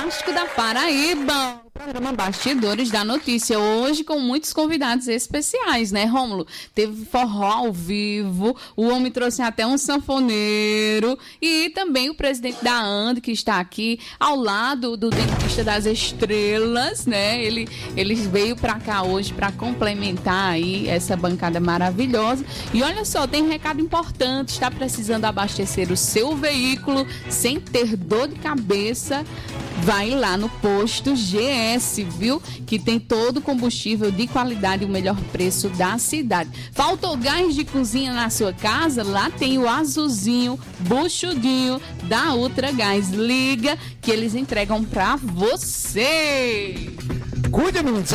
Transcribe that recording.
Fantástico da Paraíba. O programa Bastidores da Notícia. Hoje com muitos convidados especiais, né, Rômulo? Teve forró ao vivo, o homem trouxe até um sanfoneiro e também o presidente da AND, que está aqui ao lado do dentista das estrelas, né? Ele veio para cá hoje para complementar aí essa bancada maravilhosa. E olha só, tem um recado importante. Está precisando abastecer o seu veículo sem ter dor de cabeça? Vai lá no posto GS, viu? Que tem todo o combustível de qualidade e o melhor preço da cidade. Faltou gás de cozinha na sua casa? Lá tem o azulzinho, buchudinho da Ultra Gás. Liga que eles entregam pra você. Cuide, menino.